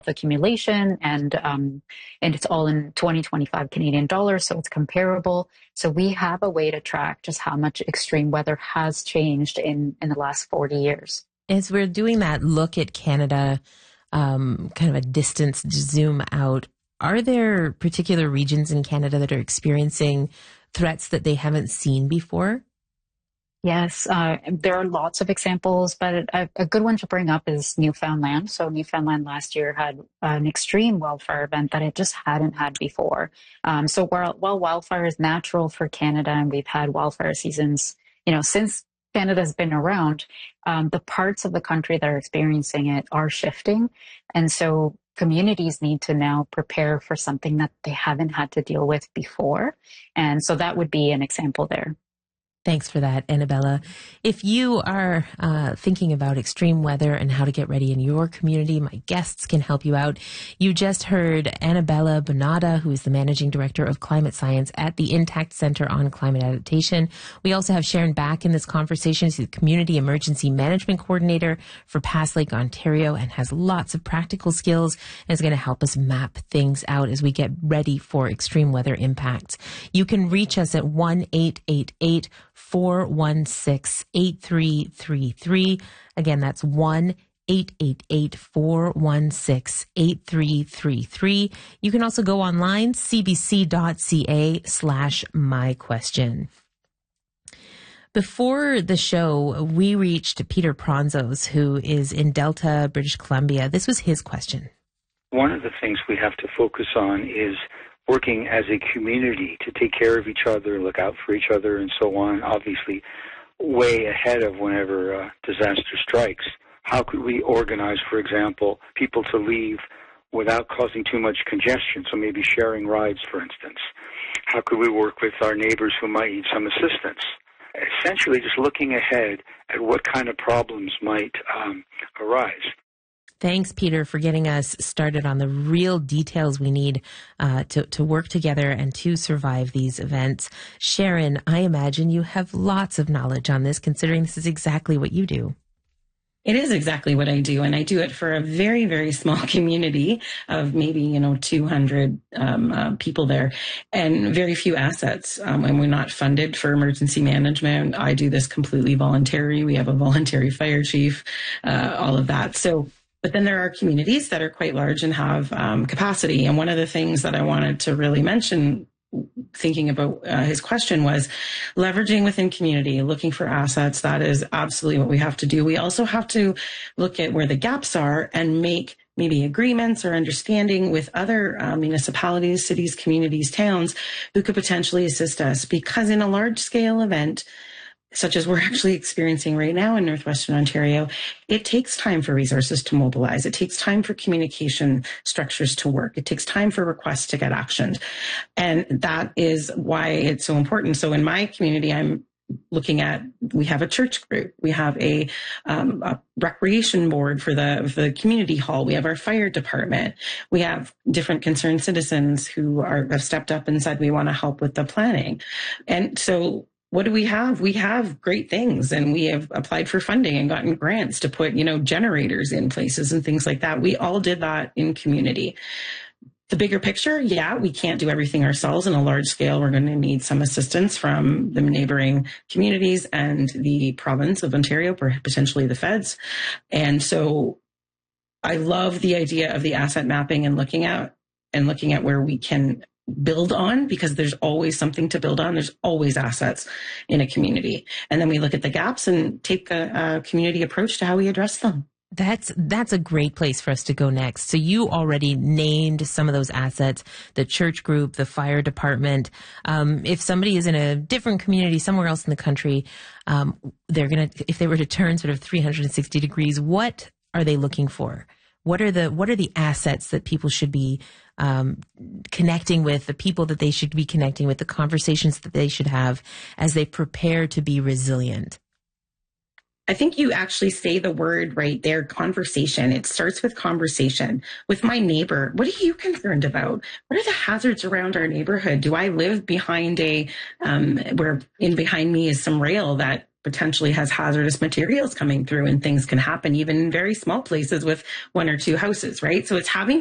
accumulation, and it's all in 2025 Canadian dollars, so it's comparable. So we have a way to track just how much extreme weather has changed in the last 40 years. As we're doing that look at Canada, kind of a distance zoom out, are there particular regions in Canada that are experiencing threats that they haven't seen before? Yes, there are lots of examples, but a good one to bring up is Newfoundland. So Newfoundland last year had an extreme wildfire event that it just hadn't had before. So while wildfire is natural for Canada, and we've had wildfire seasons, since Canada's been around, the parts of the country that are experiencing it are shifting. And so communities need to now prepare for something that they haven't had to deal with before. And so that would be an example there. Thanks for that, Annabella. If you are thinking about extreme weather and how to get ready in your community, my guests can help you out. You just heard Annabella Bonata, who is the Managing Director of Climate Science at the Intact Center on Climate Adaptation. We also have Sharon Back in this conversation. She's the Community Emergency Management Coordinator for Pass Lake, Ontario, and has lots of practical skills and is going to help us map things out as we get ready for extreme weather impacts. You can reach us at 1-888-416-8333. Again, that's 1-888-416-8333. You can also go online, cbc.ca/myquestion. Before the show, we reached Peter Pronzos, who is in Delta, British Columbia. This was his question. One of the things we have to focus on is working as a community to take care of each other, look out for each other, and so on, obviously way ahead of whenever disaster strikes. How could we organize, for example, people to leave without causing too much congestion, so maybe sharing rides, for instance? How could we work with our neighbors who might need some assistance? Essentially just looking ahead at what kind of problems might arise. Thanks, Peter, for getting us started on the real details we need to work together and to survive these events. Sharon, I imagine you have lots of knowledge on this, considering this is exactly what you do. It is exactly what I do, and I do it for a very, very small community of maybe, 200 people there, and very few assets. And we're not funded for emergency management. I do this completely voluntary. We have a voluntary fire chief, all of that. But then there are communities that are quite large and have capacity. And one of the things that I wanted to really mention, thinking about his question, was leveraging within community, looking for assets. That is absolutely what we have to do. We also have to look at where the gaps are and make maybe agreements or understanding with other municipalities, cities, communities, towns who could potentially assist us. Because in a large scale event, such as we're actually experiencing right now in Northwestern Ontario, it takes time for resources to mobilize. It takes time for communication structures to work. It takes time for requests to get actioned. And that is why it's so important. So in my community, I'm looking at, we have a church group. We have a recreation board for the community hall. We have our fire department. We have different concerned citizens who have stepped up and said, we want to help with the planning. And so what do we have? We have great things, and we have applied for funding and gotten grants to put, generators in places and things like that. We all did that in community. The bigger picture, we can't do everything ourselves in a large scale. We're going to need some assistance from the neighboring communities and the province of Ontario, potentially the feds. And so I love the idea of the asset mapping and looking at where we can build on, because there's always something to build on. There's always assets in a community. And then we look at the gaps and take a community approach to how we address them. That's a great place for us to go next. So you already named some of those assets, the church group, the fire department. If somebody is in a different community somewhere else in the country, if they were to turn sort of 360 degrees, what are they looking for? What are the assets that people should be connecting with, the people that they should be connecting with, the conversations that they should have as they prepare to be resilient? I think you actually say the word right there, conversation. It starts with conversation with my neighbor. What are you concerned about? What are the hazards around our neighborhood? Do I live behind where behind me is some rail that potentially has hazardous materials coming through, and things can happen even in very small places with one or two houses, right? So it's having